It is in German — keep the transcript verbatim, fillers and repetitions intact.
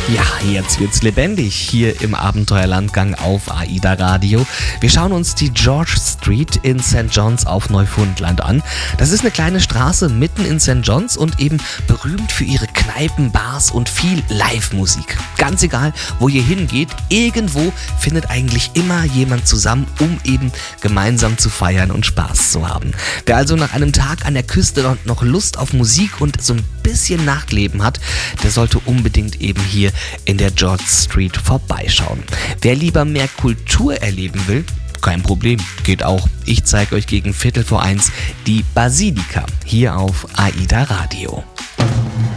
Ja, jetzt wird's lebendig hier im Abenteuerlandgang auf AIDA Radio. Wir schauen uns die George Street in Sankt John's auf Neufundland an. Das ist eine kleine Straße mitten in Sankt John's und eben berühmt für ihre Kneipen, Bars und viel Live-Musik. Ganz egal, wo ihr hingeht, irgendwo findet eigentlich immer jemand zusammen, um eben gemeinsam zu feiern und Spaß zu haben. Wer also nach einem Tag an der Küste noch Lust auf Musik und so ein bisschen Nachtleben hat, der sollte unbedingt eben hier in der George Street vorbeischauen. Wer lieber mehr Kultur erleben will, kein Problem, geht auch. Ich zeige euch gegen Viertel vor eins die Basilika hier auf AIDA Radio.